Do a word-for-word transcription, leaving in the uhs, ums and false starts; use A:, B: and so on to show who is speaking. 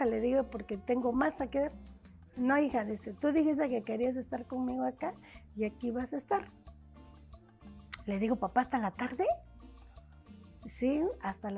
A: le digo, porque tengo más a que ver. No, hija, dice, tú dijiste que querías estar conmigo acá y aquí vas a estar. Le digo, papá, ¿hasta la tarde? Sí, hasta la